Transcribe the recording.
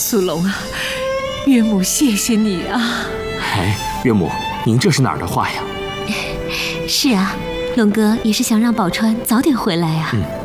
苏龙啊，岳母谢谢你啊！ 哎，岳母，您这是哪儿的话呀？ 是啊，龙哥也是想让宝钏早点回来啊。